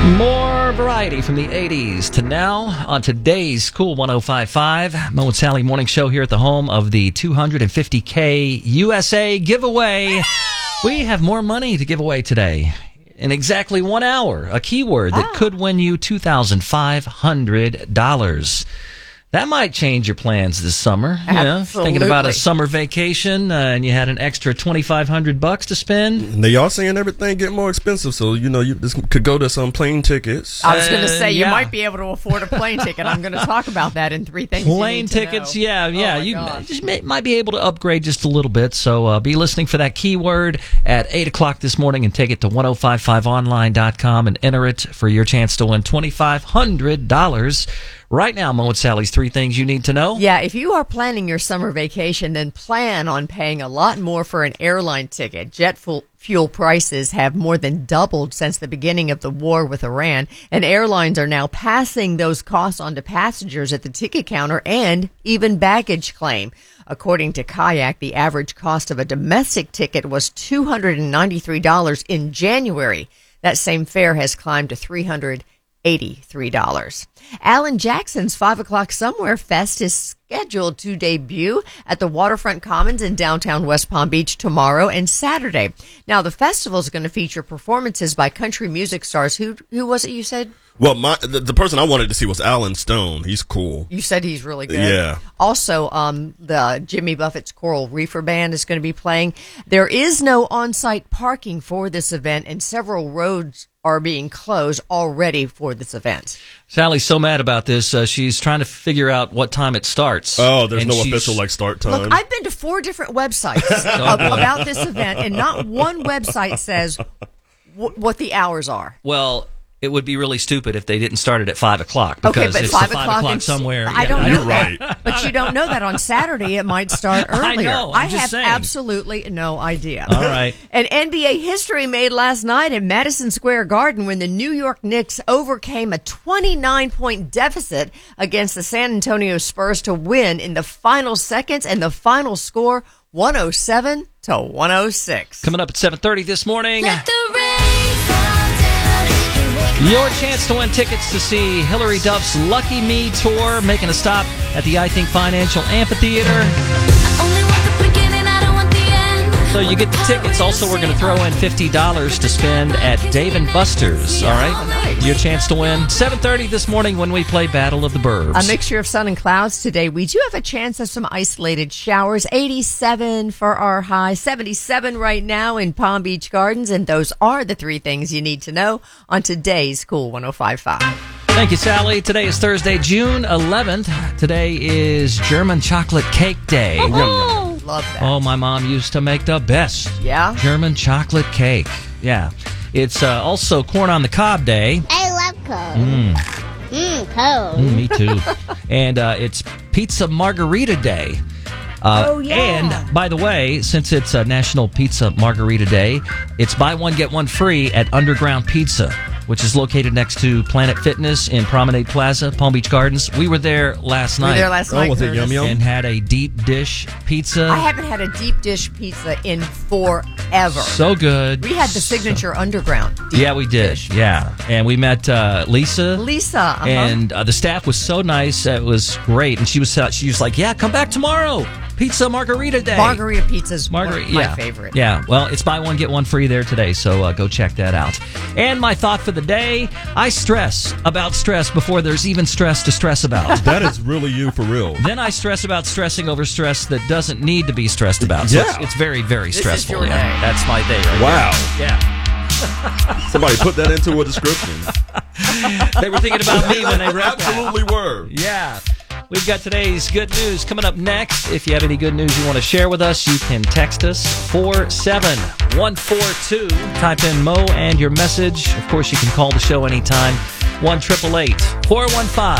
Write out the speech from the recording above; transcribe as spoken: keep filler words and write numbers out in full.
More variety from the eighties to now on today's Cool one oh five point five. Mo and Sally Morning Show here at the home of the two hundred fifty K U S A giveaway. We have more money to give away today in exactly one hour. A keyword that Ah. could win you two thousand five hundred dollars. That might change your plans this summer. You know, thinking about a Absolutely. summer vacation uh, and you had an extra twenty-five hundred bucks to spend. And they all saying everything get more expensive, so you know you this could go to some plane tickets. I was going Uh, to say, you yeah. might be able to afford a plane ticket. I'm going to talk about that in three things. you Plane need to tickets, know. yeah, yeah. Oh my you gosh. just may, might be able to upgrade just a little bit. So uh, be listening for that keyword at eight o'clock this morning and take it to ten fifty-five online dot com and enter it for your chance to win twenty-five hundred dollars. Right now, Mo and Sally's three things you need to know. Yeah, if you are planning your summer vacation, then plan on paying a lot more for an airline ticket. Jet fuel fuel prices have more than doubled since the beginning of the war with Iran, and airlines are now passing those costs on to passengers at the ticket counter and even baggage claim. According to Kayak, the average cost of a domestic ticket was two hundred ninety-three dollars in January. That same fare has climbed to three hundred eighty-three dollars. Alan Jackson's five o'clock Somewhere Fest is scheduled to debut at the Waterfront Commons in downtown West Palm Beach tomorrow and Saturday. Now, the festival is going to feature performances by country music stars. Who who was it you said? Well, my the, the person I wanted to see was Alan Stone. He's cool. You said he's really good. Yeah. Also, um, the Jimmy Buffett's Coral Reefer Band is going to be playing. There is no on-site parking for this event, and several roads are being closed already for this event. Sally's so mad about this. Uh, she's trying to figure out what time it starts. Oh, there's And no she's- official like start time. Look, I've been to four different websites ab- about this event, and not one website says w- what the hours are. Well, it would be really stupid if they didn't start it at five o'clock Okay, because but it's five the five o'clock o'clock and- somewhere. I Yeah, don't I know You're that, right. but you don't know that on Saturday it might start I earlier. know, I'm just have saying. absolutely no idea. All right. An N B A history made last night in Madison Square Garden when the New York Knicks overcame a twenty-nine point deficit against the San Antonio Spurs to win in the final seconds, and the final score one oh seven to one oh six. Coming up at seven thirty this morning. Let the rain fall down. Your chance to win tickets to see Hillary Duff's Lucky Me tour, making a stop at the I Think Financial Amphitheater. I only want the beginning, I don't want the end. So you get the tickets. Also, we're going to throw in fifty dollars to spend at Dave and Buster's. All right? Oh, nice. Your chance to win. seven thirty this morning when we play Battle of the Burbs. A mixture of sun and clouds today. We do have a chance of some isolated showers. eighty-seven for our high, seventy-seven right now in Palm Beach Gardens. And those are the three things you need to know on today's Cool one oh five point five. Thank you, Sally. Today is Thursday, June eleventh. Today is German Chocolate Cake Day. Oh, love that. Oh, my mom used to make the best Yeah? German chocolate cake. Yeah. It's uh, also Corn on the Cob Day. I love cold. Mmm, mm, cold. Mm, me too. And uh, it's Pizza Margarita Day. Uh, Oh, yeah. And, by the way, since it's uh, National Pizza Margarita Day, it's buy one, get one free at Underground Pizza, which is located next to Planet Fitness in Promenade Plaza, Palm Beach Gardens. We were there last We were night there last Oh, night. was it Curtis. yum yum? and had a deep dish pizza. I haven't had a deep dish pizza in forever. So good. We had the So- signature underground. deep Yeah, we did. dish. Yeah. And we met uh, Lisa. Lisa. Uh-huh. And uh, the staff was so nice. It was great. And she was uh, she was like, yeah, come back tomorrow. Pizza Margarita Day. Margarita pizza's Margarita, one of my yeah. favorite. Yeah, well, it's buy one, get one free there today, so uh, go check that out. And my thought for the day, I stress about stress before there's even stress to stress about. That is really you for real. Then I stress about stressing over stress that doesn't need to be stressed about. So Yeah. it's, it's very, very is stressful. your yeah. day. That's my day right Wow. there. Yeah. Somebody put that into a description. They were thinking about me when they wrote that. Absolutely were. Yeah. We've got today's good news coming up next. If you have any good news you want to share with us, you can text us four seven one four two. Type in Mo and your message. Of course, you can call the show anytime. one eight eight eight, four one five